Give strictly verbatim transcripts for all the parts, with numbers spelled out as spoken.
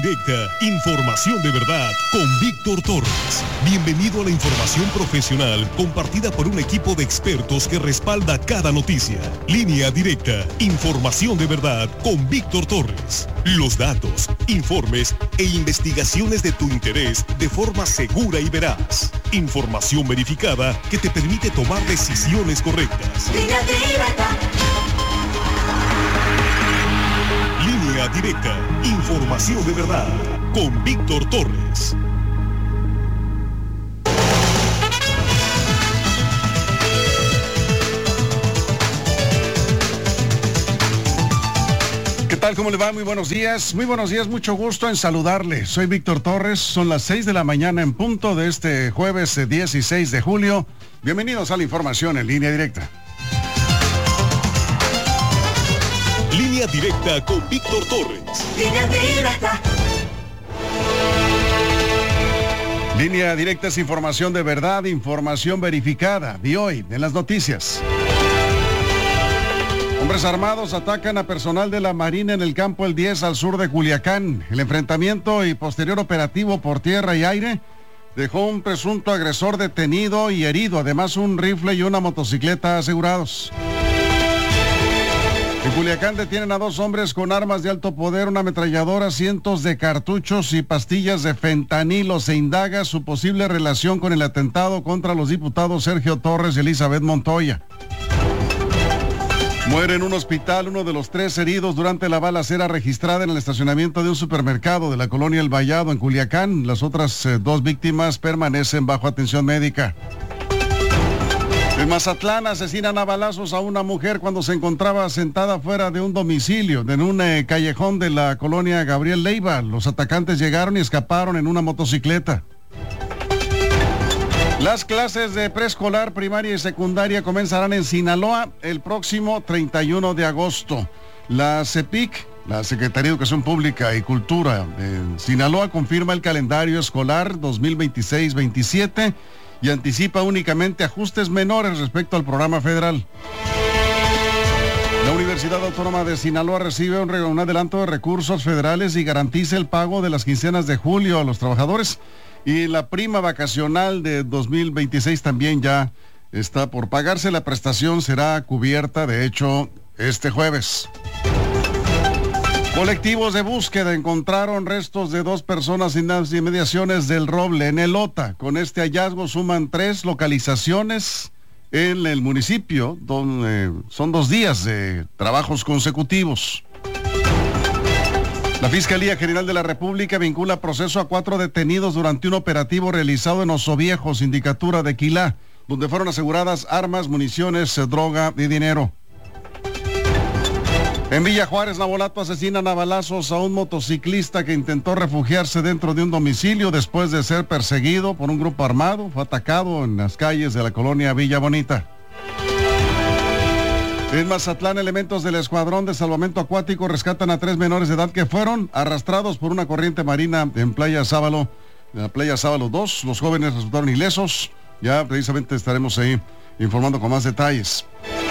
Directa, información de verdad con Víctor Torres. Bienvenido a la información profesional compartida por un equipo de expertos que respalda cada noticia. Línea Directa, información de verdad con Víctor Torres. Los datos, informes e investigaciones de tu interés de forma segura y veraz. Información verificada que te permite tomar decisiones correctas. Línea Directa. Línea Directa, información de verdad, con Víctor Torres. ¿Qué tal? ¿Cómo le va? Muy buenos días. Muy buenos días, mucho gusto en saludarle. Soy Víctor Torres, son las seis de la mañana en punto de este jueves dieciséis de julio. Bienvenidos a la información en Línea Directa. Línea Directa con Víctor Torres. Línea Directa. Línea Directa es información de verdad, información verificada. De hoy, en las noticias. Hombres armados atacan a personal de la Marina en el campo El diez al sur de Culiacán. El enfrentamiento y posterior operativo por tierra y aire dejó un presunto agresor detenido y herido, además un rifle y una motocicleta asegurados. En Culiacán detienen a dos hombres con armas de alto poder, una ametralladora, cientos de cartuchos y pastillas de fentanilo. Se indaga su posible relación con el atentado contra los diputados Sergio Torres y Elizabeth Montoya. Muere en un hospital uno de los tres heridos durante la balacera registrada en el estacionamiento de un supermercado de la colonia El Vallado en Culiacán. Las otras eh, dos víctimas permanecen bajo atención médica. En Mazatlán asesinan a balazos a una mujer cuando se encontraba sentada fuera de un domicilio, en un eh, callejón de la colonia Gabriel Leiva. Los atacantes llegaron y escaparon en una motocicleta. Las clases de preescolar, primaria y secundaria comenzarán en Sinaloa el próximo treinta y uno de agosto. La CEPIC, la Secretaría de Educación Pública y Cultura en Sinaloa, confirma el calendario escolar dos mil veintiséis veintisiete y anticipa únicamente ajustes menores respecto al programa federal. La Universidad Autónoma de Sinaloa recibe un, un adelanto de recursos federales y garantiza el pago de las quincenas de julio a los trabajadores. Y la prima vacacional de dos mil veintiséis también ya está por pagarse. La prestación será cubierta, de hecho, este jueves. Colectivos de búsqueda encontraron restos de dos personas en las inmediaciones del Roble, en Elota. Con este hallazgo suman tres localizaciones en el municipio, donde son dos días de trabajos consecutivos. La Fiscalía General de la República vincula proceso a cuatro detenidos durante un operativo realizado en Osobiejo, sindicatura de Quilá, donde fueron aseguradas armas, municiones, droga y dinero. En Villa Juárez, Navolato, asesinan a balazos a un motociclista que intentó refugiarse dentro de un domicilio después de ser perseguido por un grupo armado. Fue atacado en las calles de la colonia Villa Bonita. En Mazatlán, elementos del Escuadrón de Salvamento Acuático rescatan a tres menores de edad que fueron arrastrados por una corriente marina en Playa Sábalo, en la Playa Sábalo dos. Los jóvenes resultaron ilesos. Ya precisamente estaremos ahí informando con más detalles.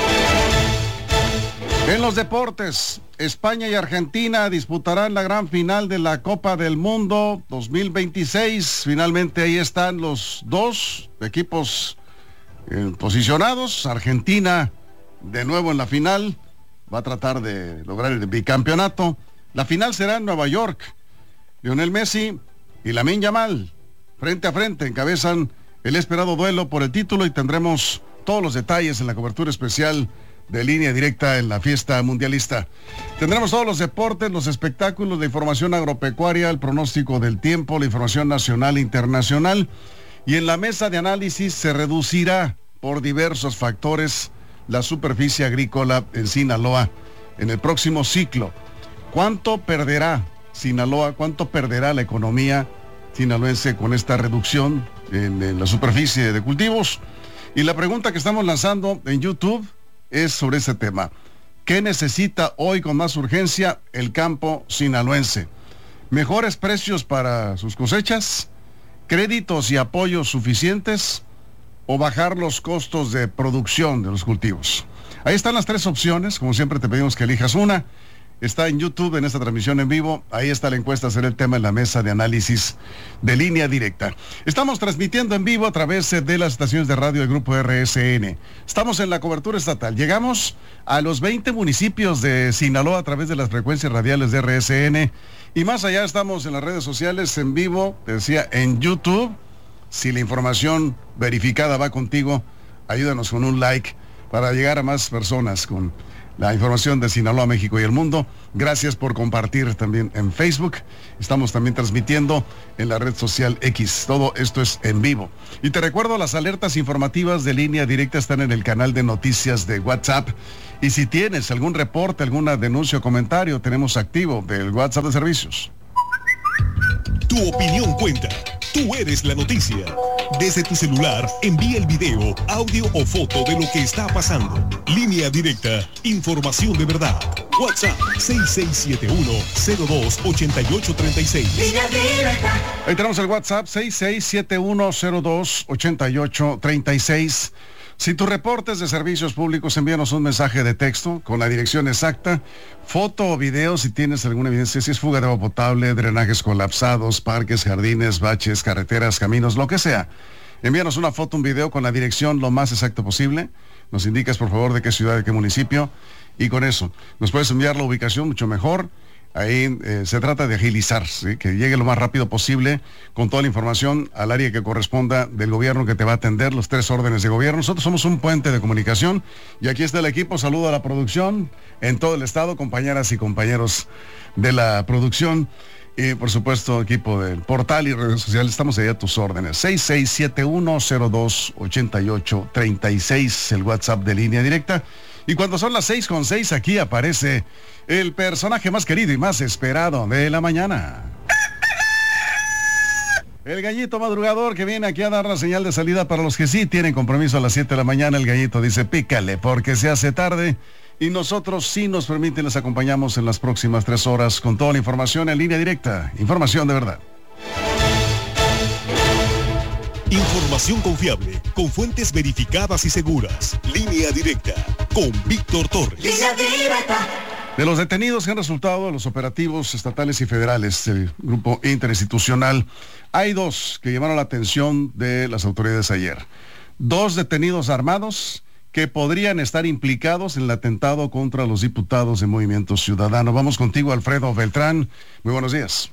En los deportes, España y Argentina disputarán la gran final de la Copa del Mundo dos mil veintiséis. Finalmente ahí están los dos equipos eh, posicionados. Argentina de nuevo en la final, va a tratar de lograr el bicampeonato. La final será en Nueva York. Lionel Messi y Lamine Yamal, frente a frente, encabezan el esperado duelo por el título y tendremos todos los detalles en la cobertura especial de Línea Directa en la fiesta mundialista. Tendremos todos los deportes, los espectáculos, la información agropecuaria, el pronóstico del tiempo, la información nacional e internacional. Y en la mesa de análisis se reducirá por diversos factores la superficie agrícola en Sinaloa en el próximo ciclo. ¿Cuánto perderá Sinaloa? ¿Cuánto perderá la economía sinaloense con esta reducción en, en la superficie de cultivos? Y la pregunta que estamos lanzando en YouTube es sobre ese tema. ¿Qué necesita hoy con más urgencia el campo sinaloense? ¿Mejores precios para sus cosechas? ¿Créditos y apoyos suficientes? ¿O bajar los costos de producción de los cultivos? Ahí están las tres opciones. Como siempre te pedimos que elijas una. está en YouTube en esta transmisión en vivo. Ahí está la encuesta, será el tema en la mesa de análisis de Línea Directa. Estamos transmitiendo en vivo a través de las estaciones de radio del Grupo R S N. Estamos en la cobertura estatal. Llegamos a los veinte municipios de Sinaloa a través de las frecuencias radiales de R S N. Y más allá estamos en las redes sociales en vivo, te decía, en YouTube. Si la información verificada va contigo, ayúdanos con un like para llegar a más personas con la información de Sinaloa, México y el mundo. Gracias por compartir también en Facebook. Estamos también transmitiendo en la red social X. Todo esto es en vivo. Y te recuerdo, las alertas informativas de Línea Directa están en el canal de noticias de WhatsApp. Y si tienes algún reporte, alguna denuncia o comentario, tenemos activo del WhatsApp de servicios. Tu opinión cuenta. Tú eres la noticia. Desde tu celular, envía el video, audio o foto de lo que está pasando. Línea Directa, información de verdad. WhatsApp seis seis siete uno, cero dos, ocho ocho tres seis. Línea Directa. Ahí tenemos el WhatsApp seis seis siete uno, cero dos, ocho ocho tres seis. Si tu reporte es de servicios públicos, envíanos un mensaje de texto con la dirección exacta, foto o video si tienes alguna evidencia, si es fuga de agua potable, drenajes colapsados, parques, jardines, baches, carreteras, caminos, lo que sea. Envíanos una foto, un video con la dirección lo más exacto posible. Nos indicas, por favor, de qué ciudad, de qué municipio, y con eso nos puedes enviar la ubicación mucho mejor. Ahí eh, se trata de agilizar, ¿sí? Que llegue lo más rápido posible con toda la información al área que corresponda del gobierno que te va a atender, los tres órdenes de gobierno. Nosotros somos un puente de comunicación y aquí está el equipo. Saludo a la producción en todo el estado, compañeras y compañeros de la producción y por supuesto equipo del portal y redes sociales. Estamos ahí a tus órdenes. seis seis siete uno, cero dos, ocho ocho tres seis, el WhatsApp de Línea Directa. Y cuando son las seis con seis, aquí aparece el personaje más querido y más esperado de la mañana. El gallito madrugador que viene aquí a dar la señal de salida para los que sí tienen compromiso a las siete de la mañana. El gallito dice, pícale porque se hace tarde. Y nosotros, si nos permiten, les acompañamos en las próximas tres horas con toda la información en Línea Directa. Información de verdad. Información confiable, con fuentes verificadas y seguras. Línea Directa, con Víctor Torres. Línea Directa. De los detenidos que han resultado de los operativos estatales y federales del grupo interinstitucional, hay dos que llamaron la atención de las autoridades ayer. Dos detenidos armados que podrían estar implicados en el atentado contra los diputados de Movimiento Ciudadano. Vamos contigo, Alfredo Beltrán. Muy buenos días.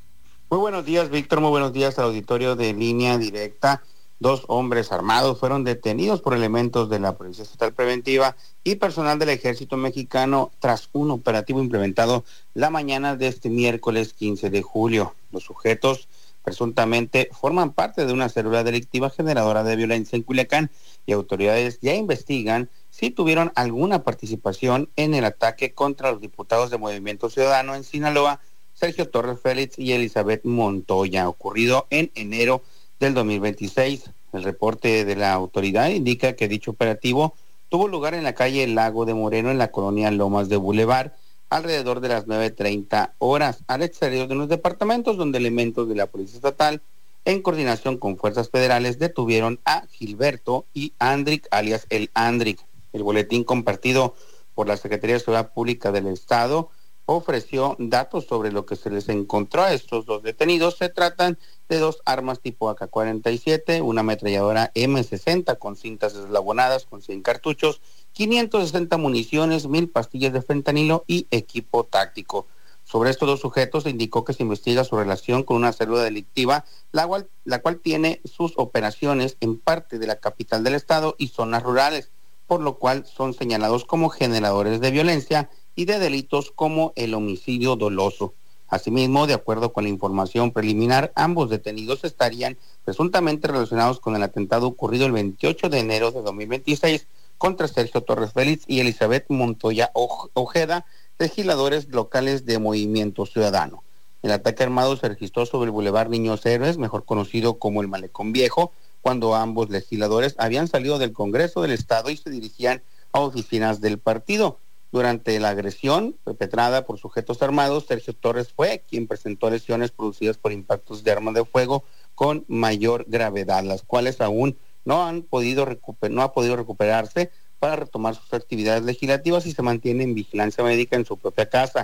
Muy buenos días, Víctor. Muy buenos días al auditorio de Línea Directa. Dos hombres armados fueron detenidos por elementos de la Policía Estatal Preventiva y personal del Ejército Mexicano tras un operativo implementado la mañana de este miércoles quince de julio. Los sujetos presuntamente forman parte de una célula delictiva generadora de violencia en Culiacán y autoridades ya investigan si tuvieron alguna participación en el ataque contra los diputados de Movimiento Ciudadano en Sinaloa, Sergio Torres Félix y Elizabeth Montoya, ocurrido en enero del dos mil veintiséis. El reporte de la autoridad indica que dicho operativo tuvo lugar en la calle Lago de Moreno, en la colonia Lomas de Boulevard, alrededor de las nueve treinta horas, al exterior de unos departamentos donde elementos de la Policía Estatal, en coordinación con fuerzas federales, detuvieron a Gilberto y Andric, alias el Andric. El boletín compartido por la Secretaría de Seguridad Pública del Estado ofreció datos sobre lo que se les encontró a estos dos detenidos. Se tratan de dos armas tipo A K cuarenta y siete, una ametralladora eme sesenta con cintas eslabonadas con cien cartuchos, quinientas sesenta municiones, mil pastillas de fentanilo y equipo táctico. Sobre estos dos sujetos se indicó que se investiga su relación con una célula delictiva, la cual, la cual tiene sus operaciones en parte de la capital del estado y zonas rurales, por lo cual son señalados como generadores de violencia y de delitos como el homicidio doloso. Asimismo, de acuerdo con la información preliminar, ambos detenidos estarían presuntamente relacionados con el atentado ocurrido el veintiocho de enero de dos mil veintiséis contra Sergio Torres Félix y Elizabeth Montoya Ojeda, legisladores locales de Movimiento Ciudadano. El ataque armado se registró sobre el Boulevard Niños Héroes, mejor conocido como el Malecón Viejo, cuando ambos legisladores habían salido del Congreso del Estado y se dirigían a oficinas del partido. Durante la agresión perpetrada por sujetos armados, Sergio Torres fue quien presentó lesiones producidas por impactos de arma de fuego con mayor gravedad, las cuales aún no han podido recuper- no ha podido recuperarse para retomar sus actividades legislativas y se mantiene en vigilancia médica en su propia casa.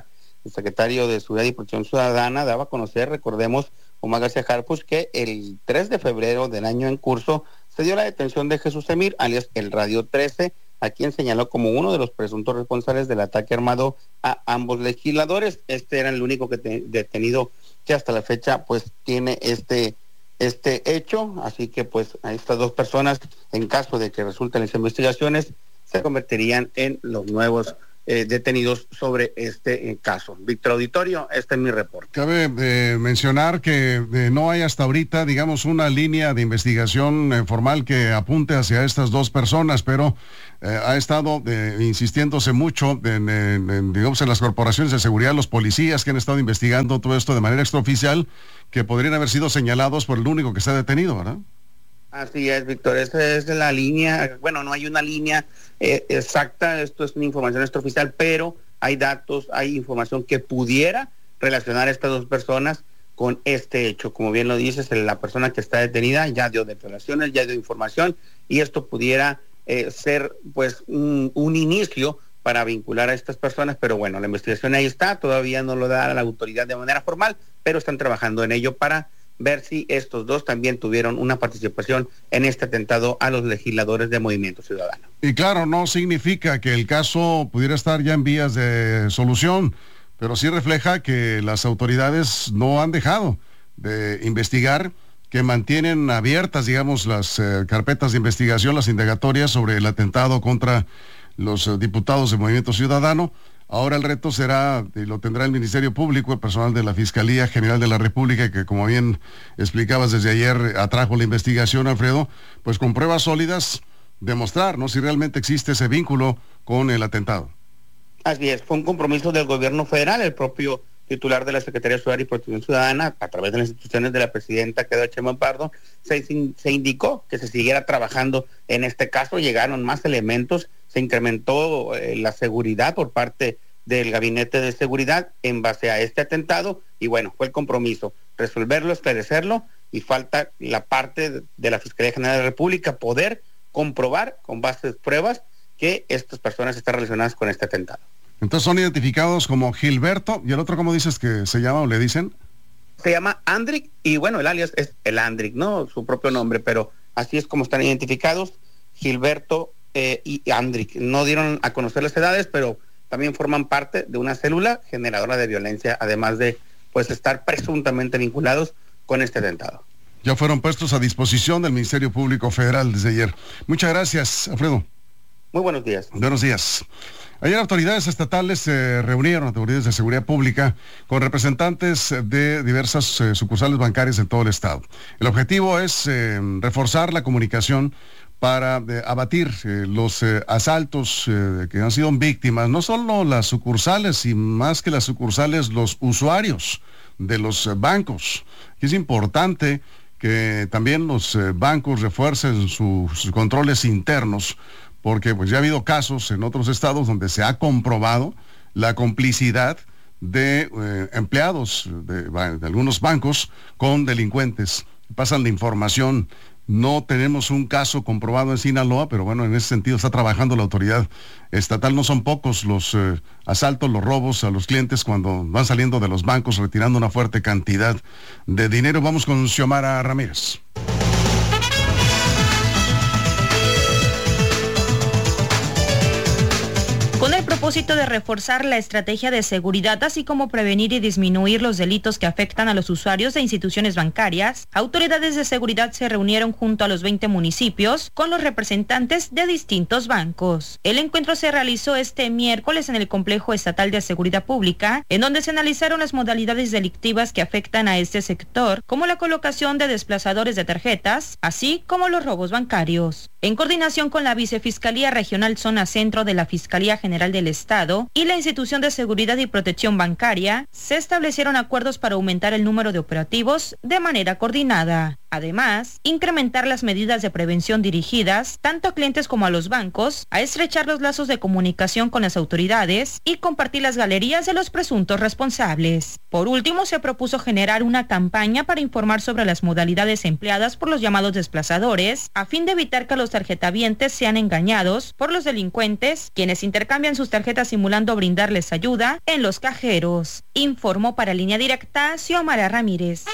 el secretario de Seguridad y Protección Ciudadana, daba a conocer, recordemos, Omar García Harfuch, que el tres de febrero del año en curso se dio la detención de Jesús Emir, alias el Radio trece, a quien señaló como uno de los presuntos responsables del ataque armado a ambos legisladores. Este era el único que te, detenido que hasta la fecha pues tiene este este hecho, así que pues a estas dos personas, en caso de que resulten las investigaciones, se convertirían en los nuevos eh, detenidos sobre este eh, caso. Víctor Auditorio, este es mi reporte. Cabe eh, mencionar que eh, no hay hasta ahorita, digamos, una línea de investigación eh, formal que apunte hacia estas dos personas, pero eh, ha estado eh, insistiéndose mucho en, en, en, digamos, en las corporaciones de seguridad, los policías que han estado investigando todo esto de manera extraoficial, que podrían haber sido señalados por el único que está detenido, ¿verdad? Así es, Víctor, esa es la línea, bueno, no hay una línea eh, exacta, esto es una información extraoficial, pero hay datos, hay información que pudiera relacionar a estas dos personas con este hecho. Como bien lo dices, la persona que está detenida ya dio declaraciones, ya dio información, y esto pudiera eh, ser pues un, un inicio para vincular a estas personas, pero bueno, la investigación ahí está, todavía no lo da la autoridad de manera formal, pero están trabajando en ello para ver si estos dos también tuvieron una participación en este atentado a los legisladores de Movimiento Ciudadano. Y claro, no significa que el caso pudiera estar ya en vías de solución, pero sí refleja que las autoridades no han dejado de investigar, que mantienen abiertas, digamos, las eh, carpetas de investigación, las indagatorias sobre el atentado contra los eh, diputados de Movimiento Ciudadano. Ahora el reto será, y lo tendrá el Ministerio Público, el personal de la Fiscalía General de la República, que como bien explicabas desde ayer, atrajo la investigación, Alfredo, pues con pruebas sólidas, demostrar, ¿no?, si realmente existe ese vínculo con el atentado. Así es, fue un compromiso del gobierno federal, el propio titular de la Secretaría de Seguridad y Protección Ciudadana, a través de las instituciones de la presidenta Claudia Sheinbaum Pardo, se, se indicó que se siguiera trabajando en este caso, llegaron más elementos, se incrementó eh, la seguridad por parte del Gabinete de Seguridad en base a este atentado, y bueno, fue el compromiso, resolverlo, esclarecerlo, y falta la parte de, de la Fiscalía General de la República poder comprobar con bases de pruebas que estas personas están relacionadas con este atentado. Entonces son identificados como Gilberto, y el otro, ¿cómo dices que se llama o le dicen? Se llama Andrick, y bueno, el alias es el Andrick, ¿no? Su propio nombre, pero así es como están identificados, Gilberto eh, y Andrick. No dieron a conocer las edades, pero también forman parte de una célula generadora de violencia, además de pues estar presuntamente vinculados con este atentado. Ya fueron puestos a disposición del Ministerio Público Federal desde ayer. Muchas gracias, Alfredo. Muy buenos días. Buenos días. Ayer autoridades estatales se reunieron, autoridades de seguridad pública, con representantes de diversas eh, sucursales bancarias en todo el estado. El objetivo es eh, reforzar la comunicación para eh, abatir eh, los eh, asaltos eh, que han sido víctimas, no solo las sucursales, y más que las sucursales, los usuarios de los eh, bancos. Es importante que también los eh, bancos refuercen su, sus controles internos, porque pues ya ha habido casos en otros estados donde se ha comprobado la complicidad de eh, empleados de, de algunos bancos con delincuentes. Pasan la información. No tenemos un caso comprobado en Sinaloa, pero bueno, en ese sentido está trabajando la autoridad estatal. No son pocos los eh, asaltos, los robos a los clientes cuando van saliendo de los bancos retirando una fuerte cantidad de dinero. Vamos con Xiomara Ramírez. Con el propósito de reforzar la estrategia de seguridad, así como prevenir y disminuir los delitos que afectan a los usuarios de instituciones bancarias, autoridades de seguridad se reunieron junto a los veinte municipios con los representantes de distintos bancos. El encuentro se realizó este miércoles en el Complejo Estatal de Seguridad Pública, en donde se analizaron las modalidades delictivas que afectan a este sector, como la colocación de desplazadores de tarjetas, así como los robos bancarios. En coordinación con la Vicefiscalía Regional Zona Centro de la Fiscalía General del Estado y la Institución de Seguridad y Protección Bancaria, se establecieron acuerdos para aumentar el número de operativos de manera coordinada. Además, incrementar las medidas de prevención dirigidas tanto a clientes como a los bancos, a estrechar los lazos de comunicación con las autoridades y compartir las galerías de los presuntos responsables. Por último, se propuso generar una campaña para informar sobre las modalidades empleadas por los llamados desplazadores, a fin de evitar que los tarjetavientes sean engañados por los delincuentes, quienes intercambian sus tarjetas simulando brindarles ayuda en los cajeros. Informó para Línea Directa Xiomara Ramírez.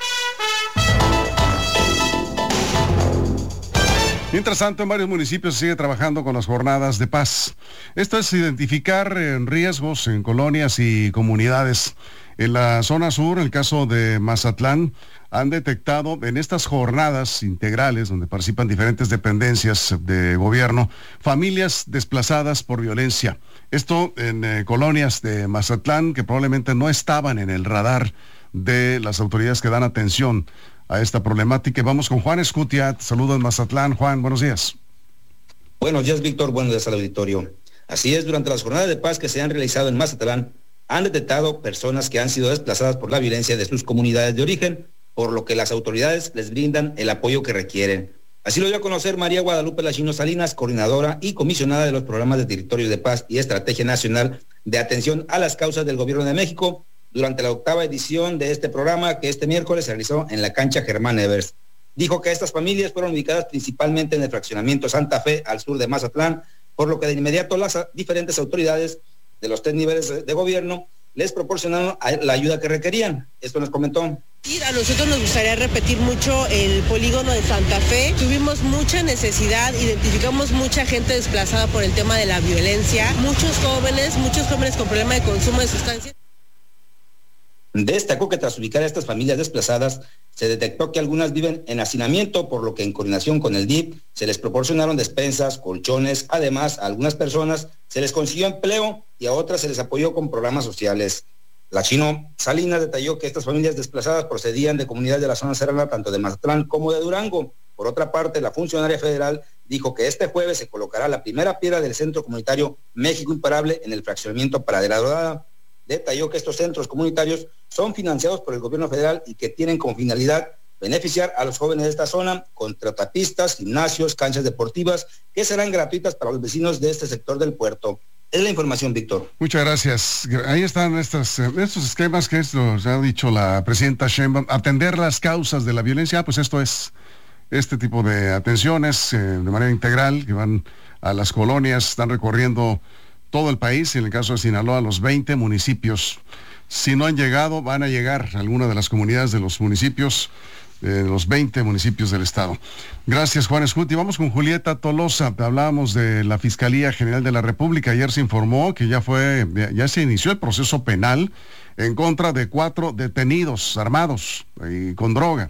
Mientras tanto, en varios municipios se sigue trabajando con las jornadas de paz. Esto es identificar riesgos en colonias y comunidades. En la zona sur, en el caso de Mazatlán, han detectado en estas jornadas integrales, donde participan diferentes dependencias de gobierno, familias desplazadas por violencia. Esto en eh, colonias de Mazatlán que probablemente no estaban en el radar de las autoridades que dan atención a esta problemática. Y vamos con Juan Escutia. Saludos en Mazatlán. Juan, buenos días. Buenos días, Víctor. Buenos días al auditorio. Así es, durante las jornadas de paz que se han realizado en Mazatlán, han detectado personas que han sido desplazadas por la violencia de sus comunidades de origen, por lo que las autoridades les brindan el apoyo que requieren. Así lo dio a conocer María Guadalupe Lachino Salinas, coordinadora y comisionada de los programas de Territorios de Paz y Estrategia Nacional de Atención a las Causas del Gobierno de México, durante la octava edición de este programa que este miércoles se realizó en la cancha Germán Evers. Dijo que estas familias fueron ubicadas principalmente en el fraccionamiento Santa Fe, al sur de Mazatlán, por lo que de inmediato las diferentes autoridades de los tres niveles de, de gobierno les proporcionaron la ayuda que requerían. Esto nos comentó. Sí, a nosotros nos gustaría repetir mucho el polígono de Santa Fe. Tuvimos mucha necesidad, identificamos mucha gente desplazada por el tema de la violencia, muchos jóvenes, muchos jóvenes con problema de consumo de sustancias. Destacó que tras ubicar a estas familias desplazadas, se detectó que algunas viven en hacinamiento, por lo que en coordinación con el D I F se les proporcionaron despensas, colchones. Además, a algunas personas se les consiguió empleo y a otras se les apoyó con programas sociales. Lachino Salinas detalló que estas familias desplazadas procedían de comunidades de la zona serrana, tanto de Mazatlán como de Durango. Por otra parte, la funcionaria federal dijo que este jueves se colocará la primera piedra del Centro Comunitario México Imparable en el fraccionamiento Pradera Dorada. Detalló que estos centros comunitarios son financiados por el gobierno federal y que tienen como finalidad beneficiar a los jóvenes de esta zona con tratapistas, gimnasios, canchas deportivas que serán gratuitas para los vecinos de este sector del puerto. Es la información, Víctor. Muchas gracias. Ahí están estas, estos esquemas que esto ya ha dicho la presidenta Sheinbaum, atender las causas de la violencia. Pues esto es este tipo de atenciones eh, de manera integral que van a las colonias, están recorriendo todo el país, en el caso de Sinaloa, los veinte municipios. Si no han llegado, van a llegar a alguna de las comunidades de los municipios, de los veinte municipios del estado. Gracias, Juan Escuti. Vamos con Julieta Tolosa. Hablábamos de la Fiscalía General de la República. Ayer se informó que ya fue, ya se inició el proceso penal en contra de cuatro detenidos armados y con droga.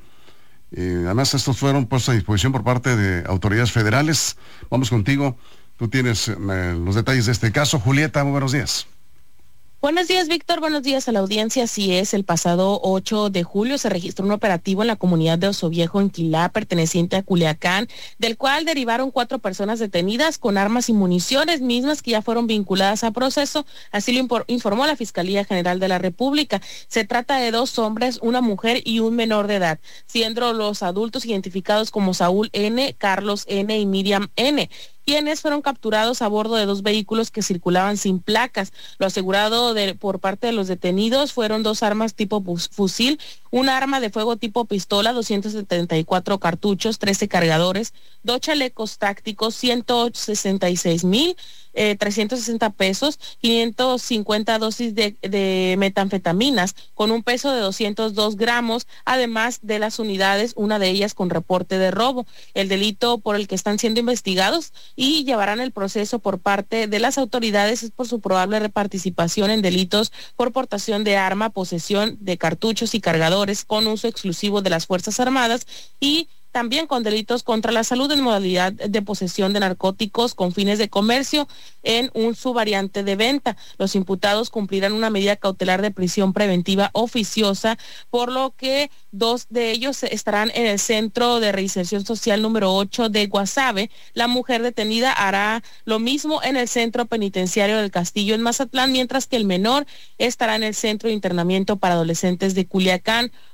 Eh, además, estos fueron puestos a disposición por parte de autoridades federales. Vamos contigo. Tú tienes eh, los detalles de este caso. Julieta, muy buenos días. Buenos días, Víctor. Buenos días a la audiencia. Así es, el pasado ocho de julio se registró un operativo en la comunidad de Osoviejo, en Quilá, perteneciente a Culiacán, del cual derivaron cuatro personas detenidas con armas y municiones, mismas que ya fueron vinculadas a proceso. Así lo informó la Fiscalía General de la República. Se trata de dos hombres, una mujer y un menor de edad, siendo los adultos identificados como Saúl N., Carlos N. y Miriam N., quienes fueron capturados a bordo de dos vehículos que circulaban sin placas. Lo asegurado de, por parte de los detenidos fueron dos armas tipo fusil, un arma de fuego tipo pistola, doscientos setenta y cuatro cartuchos, trece cargadores, dos chalecos tácticos, ciento sesenta y seis mil trescientos sesenta pesos, quinientos cincuenta dosis de, de metanfetaminas con un peso de doscientos dos gramos, además de las unidades, una de ellas con reporte de robo. El delito por el que están siendo investigados y llevarán el proceso por parte de las autoridades es por su probable participación en delitos por portación de arma, posesión de cartuchos y cargadores con uso exclusivo de las Fuerzas Armadas y también con delitos contra la salud en modalidad de posesión de narcóticos con fines de comercio en un subvariante de venta. Los imputados cumplirán una medida cautelar de prisión preventiva oficiosa, por lo que dos de ellos estarán en el Centro de Reinserción Social número ocho de Guasave. La mujer detenida hará lo mismo en el Centro Penitenciario del Castillo en Mazatlán, mientras que el menor estará en el Centro de Internamiento para Adolescentes de Culiacán.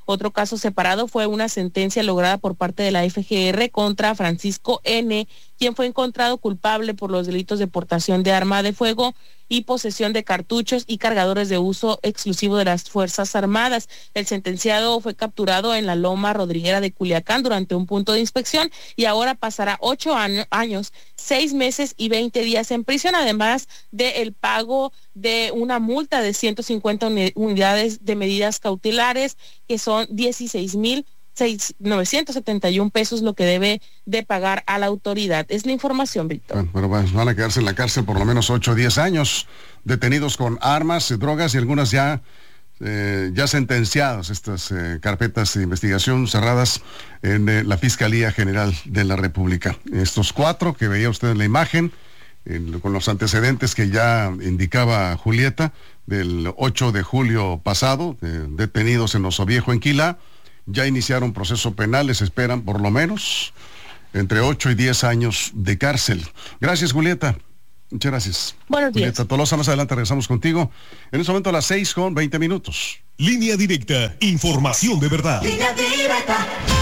Otro caso separado fue una sentencia lograda por parte de la F G R contra Francisco N., quien fue encontrado culpable por los delitos de portación de arma de fuego y posesión de cartuchos y cargadores de uso exclusivo de las Fuerzas Armadas. El sentenciado fue capturado en la Loma Rodriguera de Culiacán durante un punto de inspección y ahora pasará ocho año, años, seis meses y veinte días en prisión, además del pago de una multa de ciento cincuenta unidades de medidas cautelares, que son dieciséis mil novecientos setenta y un pesos lo que debe de pagar a la autoridad. Es la información, Víctor. Bueno, pero van a quedarse en la cárcel por lo menos ocho o diez años, detenidos con armas, drogas y algunas ya eh, ya sentenciadas, estas eh, carpetas de investigación cerradas en eh, la Fiscalía General de la República. Estos cuatro que veía usted en la imagen, en, con los antecedentes que ya indicaba Julieta, del ocho de julio pasado, eh, detenidos en Osobiejo, en Quilá, ya iniciaron proceso penal, les esperan por lo menos entre ocho y diez años de cárcel. Gracias, Julieta. Muchas gracias. Buenos días. Julieta Tolosa, más adelante regresamos contigo. En este momento a las seis con veinte minutos. Línea directa, información de verdad. Línea directa.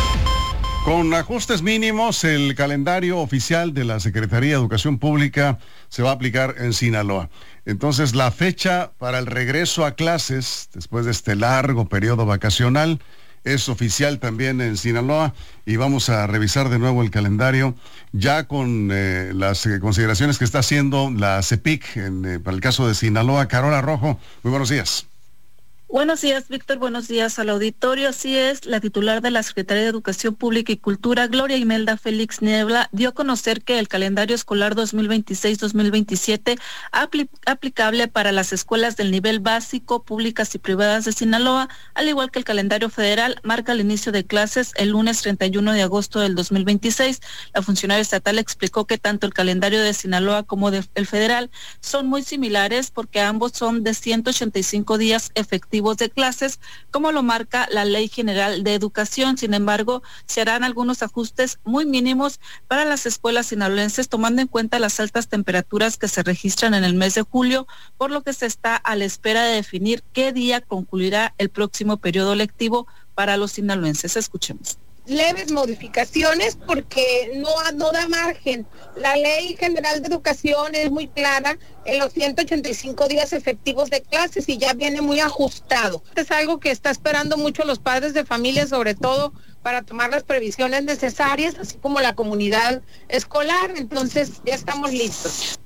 Con ajustes mínimos, el calendario oficial de la Secretaría de Educación Pública se va a aplicar en Sinaloa. Entonces, la fecha para el regreso a clases, después de este largo periodo vacacional, es oficial también en Sinaloa, y vamos a revisar de nuevo el calendario ya con eh, las eh, consideraciones que está haciendo la CEPIC en, eh, para el caso de Sinaloa. Carola Rojo, muy buenos días. Buenos días, Víctor. Buenos días al auditorio. Así es, la titular de la Secretaría de Educación Pública y Cultura, Gloria Imelda Félix Niebla, dio a conocer que el calendario escolar dos mil veintiséis dos mil veintisiete apli- aplicable para las escuelas del nivel básico, públicas y privadas de Sinaloa, al igual que el calendario federal, marca el inicio de clases el lunes treinta y uno de agosto del dos mil veintiséis. La funcionaria estatal explicó que tanto el calendario de Sinaloa como de, el federal son muy similares porque ambos son de ciento ochenta y cinco días efectivos de clases, como lo marca la Ley General de Educación. Sin embargo, se harán algunos ajustes muy mínimos para las escuelas sinaloenses, tomando en cuenta las altas temperaturas que se registran en el mes de julio, por lo que se está a la espera de definir qué día concluirá el próximo periodo lectivo para los sinaloenses. Escuchemos. Leves modificaciones porque no, no da margen. La Ley General de Educación es muy clara en los ciento ochenta y cinco días efectivos de clases y ya viene muy ajustado. Es algo que está esperando mucho los padres de familia, sobre todo para tomar las previsiones necesarias, así como la comunidad escolar. Entonces ya estamos listos.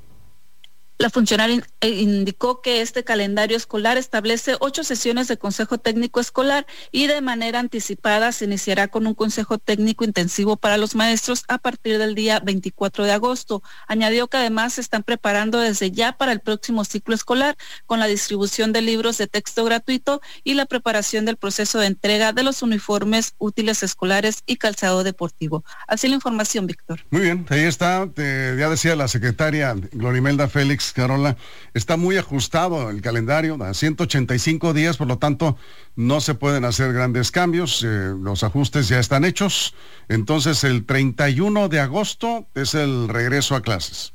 La funcionaria indicó que este calendario escolar establece ocho sesiones de consejo técnico escolar y de manera anticipada se iniciará con un consejo técnico intensivo para los maestros a partir del día veinticuatro de agosto. Añadió que además se están preparando desde ya para el próximo ciclo escolar con la distribución de libros de texto gratuito y la preparación del proceso de entrega de los uniformes, útiles escolares y calzado deportivo. Así la información, Víctor. Muy bien, ahí está. Te, ya decía la secretaria Gloria Imelda Félix, Carola, está muy ajustado el calendario a ciento ochenta y cinco días, por lo tanto no se pueden hacer grandes cambios, eh, los ajustes ya están hechos. Entonces el treinta y uno de agosto es el regreso a clases.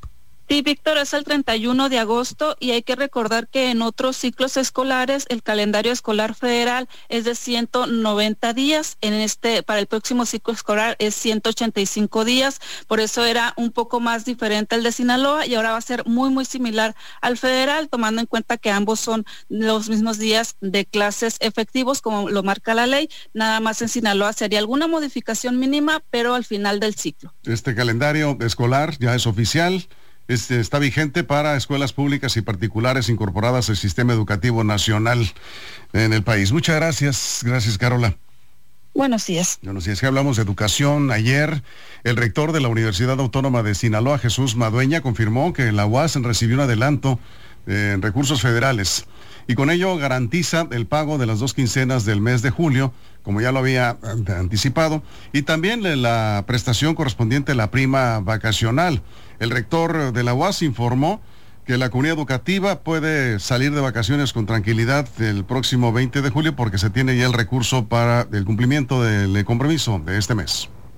Sí, Víctor, es el treinta y uno de agosto y hay que recordar que en otros ciclos escolares el calendario escolar federal es de ciento noventa días, en este para el próximo ciclo escolar es ciento ochenta y cinco días, por eso era un poco más diferente el de Sinaloa y ahora va a ser muy muy similar al federal, tomando en cuenta que ambos son los mismos días de clases efectivos como lo marca la ley. Nada más en Sinaloa sería alguna modificación mínima, pero al final del ciclo. Este calendario escolar ya es oficial. Este está vigente para escuelas públicas y particulares incorporadas al sistema educativo nacional en el país. Muchas gracias. Gracias, Carola. Buenos días. Buenos días. Que hablamos de educación. Ayer, el rector de la Universidad Autónoma de Sinaloa, Jesús Madueña, confirmó que la U A S recibió un adelanto eh, en recursos federales y con ello garantiza el pago de las dos quincenas del mes de julio, como ya lo había anticipado, y también la prestación correspondiente a la prima vacacional. El rector de la U A S informó que la comunidad educativa puede salir de vacaciones con tranquilidad el próximo veinte de julio porque se tiene ya el recurso para el cumplimiento del compromiso de este mes.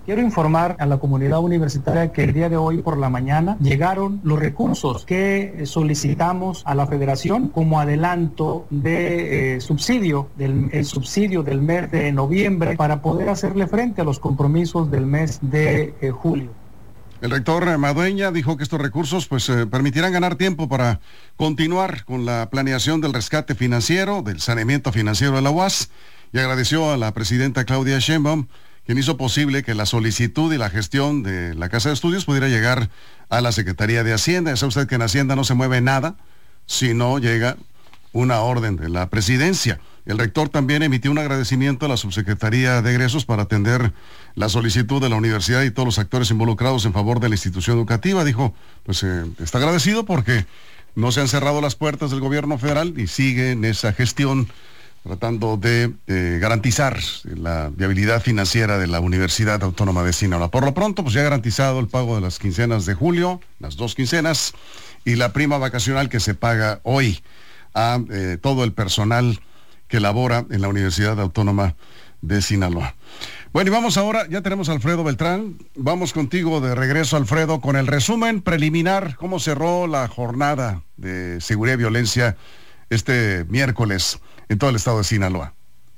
Quiero informar a la comunidad universitaria que el día de hoy por la mañana llegaron los recursos que solicitamos a la Federación como adelanto de eh, subsidio, del el subsidio del mes de noviembre para poder hacerle frente a los compromisos del mes de eh, julio. El rector Madueña dijo que estos recursos pues eh, permitirán ganar tiempo para continuar con la planeación del rescate financiero, del saneamiento financiero de la U A S, y agradeció a la presidenta Claudia Sheinbaum, quien hizo posible que la solicitud y la gestión de la Casa de Estudios pudiera llegar a la Secretaría de Hacienda. Ya sabe usted que en Hacienda no se mueve nada si no llega una orden de la presidencia. El rector también emitió un agradecimiento a la Subsecretaría de Egresos para atender la solicitud de la universidad y todos los actores involucrados en favor de la institución educativa. Dijo, pues eh, está agradecido porque no se han cerrado las puertas del gobierno federal y sigue en esa gestión tratando de eh, garantizar la viabilidad financiera de la Universidad Autónoma de Sinaloa. Por lo pronto, pues ya ha garantizado el pago de las quincenas de julio, las dos quincenas, y la prima vacacional que se paga hoy a eh, todo el personal que labora en la Universidad Autónoma de Sinaloa. Bueno, y vamos ahora, ya tenemos a Alfredo Beltrán, vamos contigo de regreso, Alfredo, con el resumen preliminar, cómo cerró la jornada de seguridad y violencia este miércoles en todo el estado de Sinaloa.